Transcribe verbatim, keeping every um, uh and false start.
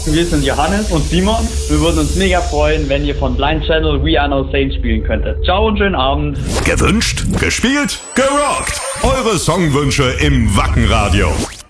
wir sind Johannes und Simon. Wir würden uns mega freuen, wenn ihr von Blind Channel We Are No Saints spielen könntet. Ciao und schönen Abend. Gewünscht, gespielt, gerockt. Eure Songwünsche im Wacken Radio.